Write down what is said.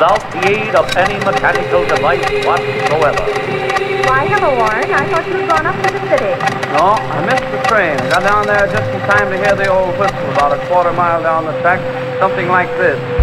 without the aid of any mechanical device whatsoever. Why, hello, Warren. I thought you had gone up to the city. No, I missed the train. I got down there just in time to hear the old whistle about a quarter mile down the track, something like this.